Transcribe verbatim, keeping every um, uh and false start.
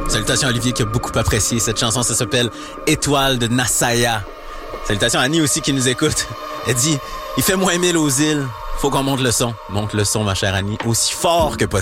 Salutations à Olivier qui a beaucoup apprécié cette chanson. Ça s'appelle Étoile de Nassaya. Salutations à Annie aussi qui nous écoute. Elle dit, il fait moins mille aux îles. Faut qu'on monte le son. Monte le son, ma chère Annie, aussi fort que possible.